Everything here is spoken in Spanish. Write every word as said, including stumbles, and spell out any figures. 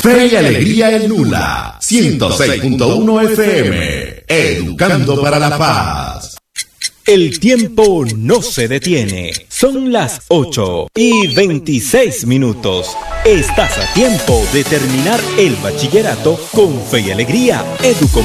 Fe y Alegría en Lula, ciento seis punto uno F M, educando para la paz. El tiempo no se detiene. Son las ocho y veintiséis minutos. Estás a tiempo de terminar el bachillerato con Fe y Alegría Educomunicación.